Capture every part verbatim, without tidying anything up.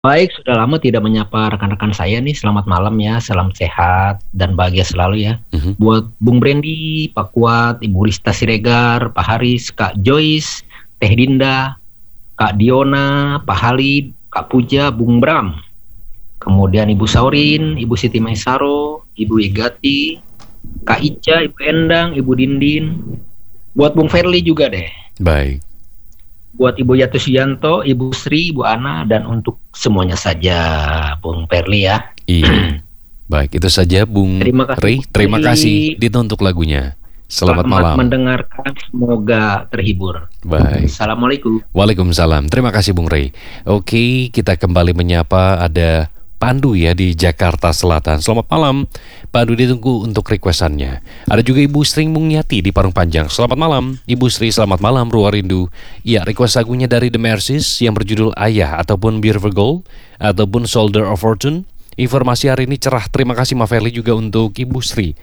Baik, sudah lama tidak menyapa rekan-rekan saya nih. Selamat malam ya, salam sehat dan bahagia selalu ya. Mhm. Buat Bung Brandy, Pak Kuat, Ibu Rista Siregar, Pak Haris, Kak Joyce, Teh Dinda, Kak Diona, Pak Halid, Kak Puja, Bung Bram. Kemudian Ibu Saurin, Ibu Siti Maisaro, Ibu Igati, Kak Ica, Ibu Endang, Ibu Dindin. Buat Bung Ferli juga deh. Baik. Buat Ibu Yatusianto, Ibu Sri, Ibu Ana, dan untuk semuanya saja, Bung Perli ya. Iya. Baik, itu saja Bung Terima kasih, Rey. Bung Terima Perli. kasih Dito untuk lagunya. Selamat, Selamat malam. mendengarkan, semoga terhibur. Baik. Assalamualaikum. Waalaikumsalam. Terima kasih Bung Rey. Oke, kita kembali menyapa ada Pandu ya di Jakarta Selatan. Selamat malam. Pandu ditunggu untuk requestannya. Ada juga Ibu Sri Mungyati di Parung Panjang. Selamat malam. Ibu Sri, selamat malam. Ruang Rindu. Ya, request lagunya dari The Mercies yang berjudul Ayah ataupun Beautiful Girl ataupun Soldier of Fortune. Informasi hari ini cerah. Terima kasih Ma Ferli juga untuk Ibu Sri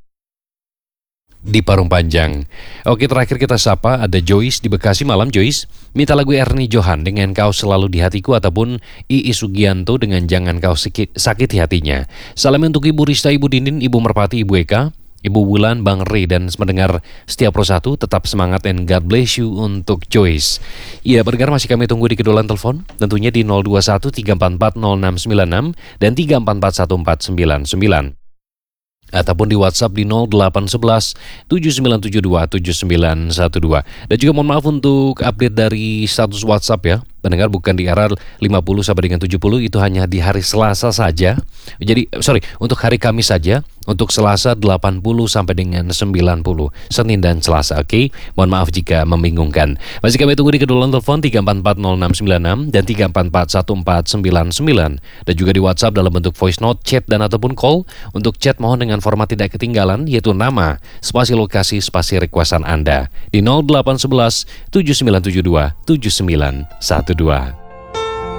di Parung Panjang. Oke, terakhir kita sapa ada Joyce di Bekasi. Malam Joyce, minta lagu Ernie Johan dengan Kau Selalu di Hatiku ataupun Iis Sugianto dengan Jangan Kau Sakit, Sakiti Hatinya. Salam untuk Ibu Rista, Ibu Dindin, Ibu Merpati, Ibu Eka, Ibu Wulan, Bang Rey, dan mendengar setiap persatu. Tetap semangat and God bless you untuk Joyce. Iya, pendengar masih kami tunggu di kedulan telepon, tentunya di nol dua satu tiga empat empat nol enam sembilan enam dan tiga empat empat satu empat sembilan sembilan. Ataupun di WhatsApp di nol delapan satu satu tujuh sembilan tujuh dua tujuh sembilan satu dua. Dan juga mohon maaf untuk update dari status WhatsApp ya. Pendengar, bukan di era lima puluh sampai dengan tujuh puluh, itu hanya di hari Selasa saja. Jadi sorry, untuk hari Kamis saja. Untuk Selasa delapan puluh sampai dengan sembilan puluh, Senin dan Selasa. Oke, okay? Mohon maaf jika membingungkan. Masih kami tunggu di kedulan telepon tiga empat empat nol enam sembilan enam dan tiga empat empat satu empat sembilan sembilan. Dan juga di WhatsApp dalam bentuk voice note, chat, dan ataupun call. Untuk chat mohon dengan format tidak ketinggalan, yaitu nama, spasi lokasi, spasi requestan Anda di nol delapan satu satu tujuh sembilan tujuh dua tujuh sembilan satu dua.